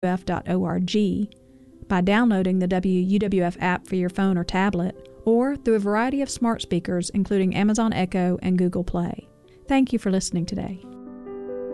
by downloading the WUWF app for your phone or tablet, or through a variety of smart speakers including Amazon Echo and Google Play. Thank you for listening today.